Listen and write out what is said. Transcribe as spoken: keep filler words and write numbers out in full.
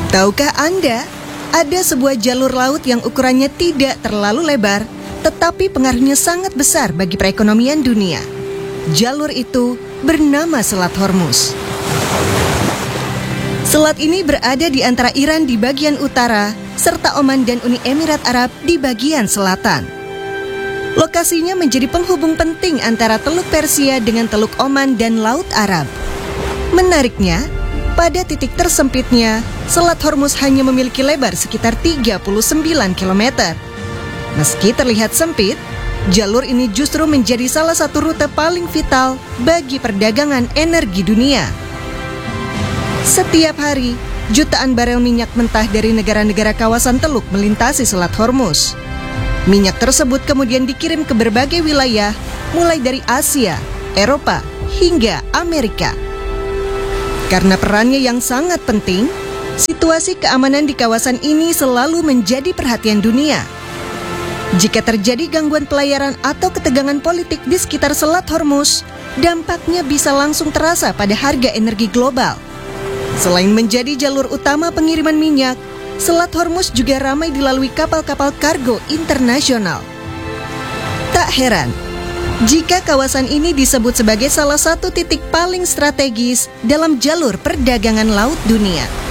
Tahukah Anda, ada sebuah jalur laut yang ukurannya tidak terlalu lebar, tetapi pengaruhnya sangat besar bagi perekonomian dunia. Jalur itu bernama Selat Hormuz. Selat ini berada di antara Iran di bagian utara, serta Oman dan Uni Emirat Arab di bagian selatan. Lokasinya menjadi penghubung penting antara Teluk Persia dengan Teluk Oman dan Laut Arab. Menariknya, pada titik tersempitnya, Selat Hormuz hanya memiliki lebar sekitar tiga puluh sembilan kilometer. Meski terlihat sempit, jalur ini justru menjadi salah satu rute paling vital bagi perdagangan energi dunia. Setiap hari, jutaan barel minyak mentah dari negara-negara kawasan teluk melintasi Selat Hormuz. Minyak tersebut kemudian dikirim ke berbagai wilayah, mulai dari Asia, Eropa, hingga Amerika. Karena perannya yang sangat penting, situasi keamanan di kawasan ini selalu menjadi perhatian dunia. Jika terjadi gangguan pelayaran atau ketegangan politik di sekitar Selat Hormuz, dampaknya bisa langsung terasa pada harga energi global. Selain menjadi jalur utama pengiriman minyak, Selat Hormuz juga ramai dilalui kapal-kapal kargo internasional. Tak heran jika kawasan ini disebut sebagai salah satu titik paling strategis dalam jalur perdagangan laut dunia.